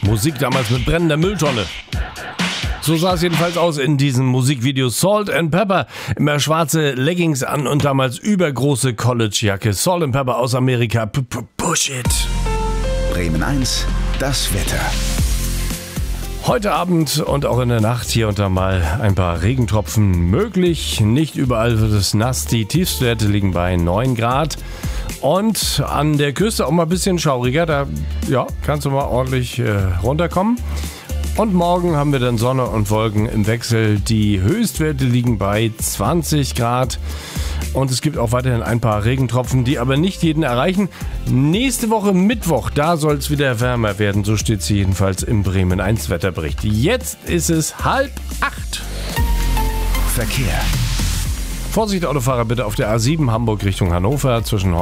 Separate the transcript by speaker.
Speaker 1: Musik damals mit brennender Mülltonne. So sah es jedenfalls aus in diesem Musikvideo. Salt and Pepper, immer schwarze Leggings an und damals übergroße Collegejacke. Salt and Pepper aus Amerika. Push it.
Speaker 2: Bremen 1, das Wetter.
Speaker 1: Heute Abend und auch in der Nacht hier und da mal ein paar Regentropfen möglich. Nicht überall wird es nass. Die Tiefstwerte liegen bei 9 Grad. Und an der Küste auch mal ein bisschen schauriger. Da kannst du mal ordentlich runterkommen. Und morgen haben wir dann Sonne und Wolken im Wechsel. Die Höchstwerte liegen bei 20 Grad. Und es gibt auch weiterhin ein paar Regentropfen, die aber nicht jeden erreichen. Nächste Woche Mittwoch, da soll es wieder wärmer werden. So steht es jedenfalls im Bremen 1 Wetterbericht. Jetzt ist es 7:30.
Speaker 2: Verkehr.
Speaker 1: Vorsicht Autofahrer bitte auf der A7 Hamburg Richtung Hannover zwischen